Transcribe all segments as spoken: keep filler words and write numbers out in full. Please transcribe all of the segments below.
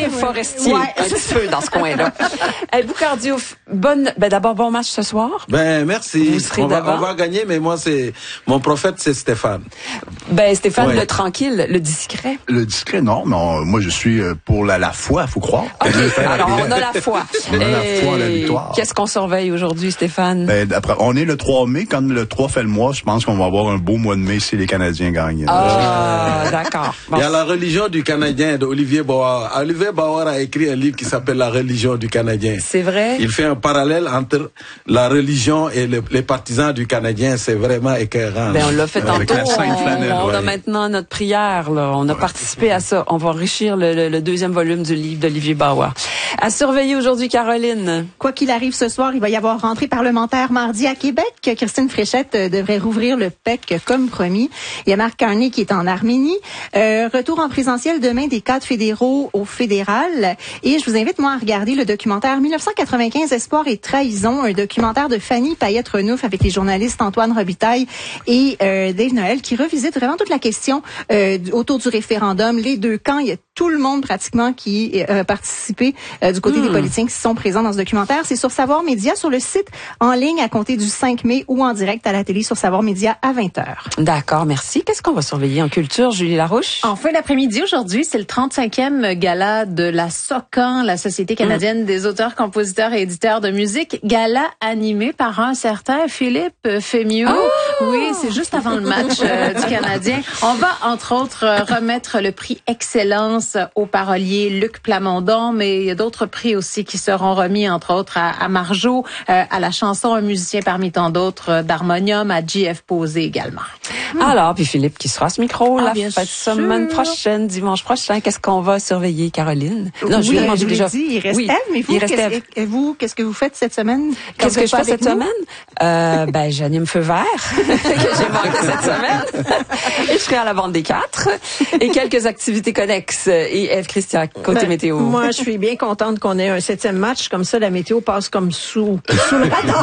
forestier, ouais. un petit peu dans ce coin-là. Hey, Boucard Diouf, bonne, ben d'abord, bon match ce soir. Ben, merci. Vous serez on, va, devant. on va gagner, mais moi, c'est, mon prophète, c'est Stéphane. Ben, Stéphane, Ouais. le tranquille, le discret. Le discret, non, mais on- moi, je suis euh, pour la, la foi, faut croire. OK, alors on a la foi. On a la Et foi à la victoire. Qu'est-ce qu'on surveille aujourd'hui, Stéphane? Ben, d'après, on est le trois mai, quand le trois fait le mois, je pense qu'on va avoir un beau mois de mai si les Canadiens gagnent. Ah, d'accord. Bon. Il y a la religion du Canadien d'Olivier Bauer. Olivier Bauer a écrit un livre qui s'appelle La religion du Canadien. C'est vrai? Il fait un parallèle entre la religion et le, les partisans du Canadien. C'est vraiment écœurant. Ben, on l'a fait Avec tantôt. la Sainte On, Flanelle, on a ouais. maintenant notre prière, là. On a participé à ça. On va enrichir le, le, le deuxième volume du livre d'Olivier Bauer. À surveiller aujourd'hui, Caroline. Quoi qu'il arrive ce soir, il va y avoir rentrée parlementaire mardi à Québec. Christine Fréchette euh, devrait rouvrir le P E C comme promis. Il y a Marc Carney qui est en Arménie. Euh, retour en présentiel demain des cadres fédéraux au fédéral. Et je vous invite, moi, à regarder le documentaire dix-neuf cent quatre-vingt-quinze, Espoir et trahison, un documentaire de Fanny Payette-Renouf avec les journalistes Antoine Robitaille et euh, Dave Noël qui revisite vraiment toute la question euh, autour du référendum, les deux camps. Il y a tout le monde pratiquement qui a euh, participé euh, du côté mmh. des politiciens qui sont présents dans ce documentaire. C'est sur Savoir Média, sur le site en ligne à compter du cinq mai ou en direct à la télé sur Savoir Média à vingt heures. D'accord, merci. Qu'est-ce qu'on va surveiller en culture, Julie Larouche? En fin d'après-midi aujourd'hui, c'est le trente-cinquième gala de la SOCAN, la Société canadienne mmh. des auteurs, compositeurs et éditeurs de musique. Gala animé par un certain Philippe Fémieux. Oh! Oui, c'est juste avant le match euh, du Canadien. On va, entre autres, euh, remettre le prix Excellence au parolier Luc Plamondon, mais il y a d'autres prix aussi qui seront remis, entre autres, à, à Marjo, euh, à la chanson Un musicien parmi tant d'autres euh, d'harmonium, à J F Posé également. Mmh. Alors, puis Philippe qui sera à ce micro Ah, la bien fête sûr. semaine prochaine, dimanche prochain. Qu'est-ce qu'on va surveiller, Caroline? Non, je oui, l'ai demandé je l'ai déjà. dit, il reste Oui, Ève, mais vous, il reste qu'est-ce, Ève. et vous, qu'est-ce que vous faites cette semaine? quand Qu'est-ce vous que êtes je fais pas cette avec nous? semaine? Euh, ben, j'anime Feu vert, que j'ai manqué cette semaine. Et je serai à la Vente des Quatre. Et quelques activités connexes. Et Ève Christian, côté Ben, météo. Moi, je suis bien contente qu'on ait un septième match. Comme ça, la météo passe comme sous, sous le radar.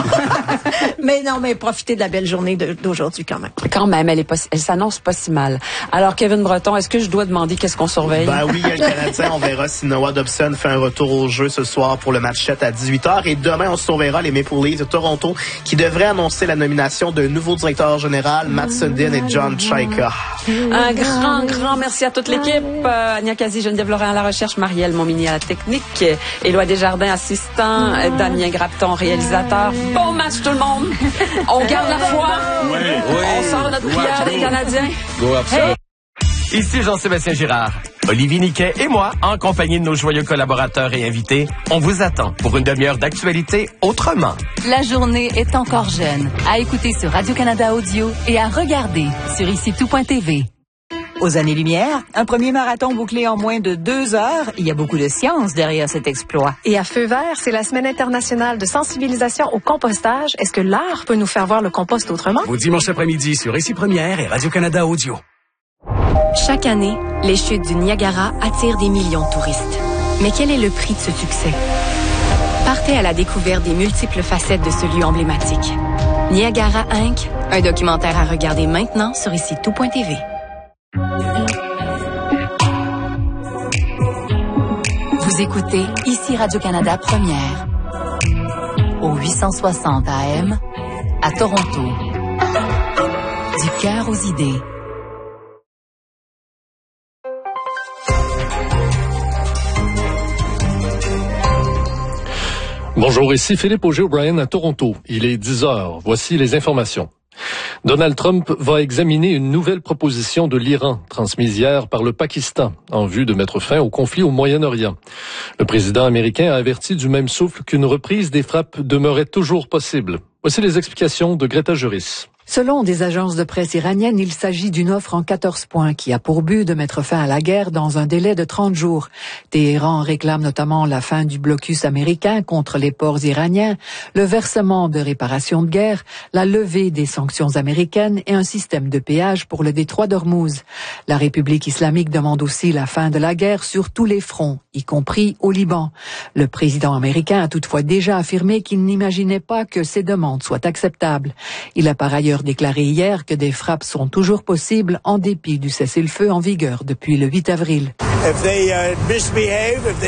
Mais non, mais profitez de la belle journée de- d'aujourd'hui quand même. Quand même, elle est pas, elle s'annonce pas si mal. Alors, Kevin Breton, est-ce que je dois demander qu'est-ce qu'on surveille? Ben oui, il y a le Canadien. On verra si Noah Dobson fait un retour au jeu ce soir pour le match sept à dix-huit heures. Et demain, on surveillera les Maple Leafs de Toronto qui devraient annoncer la nomination d'un nouveau directeur général, Matt Sundin et John Chaika. Un grand, grand merci à toute l'équipe. Euh, Ania Kazi, Geneviève Laurent à la recherche, Marielle Montmini à la technique, Éloi Desjardins, assistant, euh, Damien Grapton, réalisateur. Bon match tout le monde. On garde la foi. Oui. On sort notre prière des Canadiens. Go Absol. Ici Jean-Sébastien Girard, Olivier Niquet et moi, en compagnie de nos joyeux collaborateurs et invités, on vous attend pour une demi-heure d'actualité autrement. La journée est encore jeune. À écouter sur Radio-Canada Audio et à regarder sur ici tout point t v. Aux années-lumière, un premier marathon bouclé en moins de deux heures. Il y a beaucoup de science derrière cet exploit. Et à Feu vert, c'est la Semaine internationale de sensibilisation au compostage. Est-ce que l'art peut nous faire voir le compost autrement? Au dimanche après-midi sur Ici Première et Radio-Canada Audio. Chaque année, les chutes du Niagara attirent des millions de touristes. Mais quel est le prix de ce succès? Partez à la découverte des multiples facettes de ce lieu emblématique. Niagara Incorporé, un documentaire à regarder maintenant sur ici tout point t v. Vous écoutez ici Radio-Canada Première. Au huit cent soixante A M, à Toronto. Du cœur aux idées. Bonjour, ici Philippe Auger-O'Brien à Toronto. Il est dix heures. Voici les informations. Donald Trump va examiner une nouvelle proposition de l'Iran, transmise hier par le Pakistan, en vue de mettre fin au conflit au Moyen-Orient. Le président américain a averti du même souffle qu'une reprise des frappes demeurait toujours possible. Voici les explications de Greta Juris. Selon des agences de presse iraniennes, il s'agit d'une offre en quatorze points qui a pour but de mettre fin à la guerre dans un délai de trente jours. Téhéran réclame notamment la fin du blocus américain contre les ports iraniens, le versement de réparations de guerre, la levée des sanctions américaines et un système de péage pour le détroit d'Ormuz. La République islamique demande aussi la fin de la guerre sur tous les fronts, y compris au Liban. Le président américain a toutefois déjà affirmé qu'il n'imaginait pas que ces demandes soient acceptables. Il a par ailleurs déclaré hier que des frappes sont toujours possibles en dépit du cessez-le-feu en vigueur depuis le huit avril. If they, uh, misbehave, if they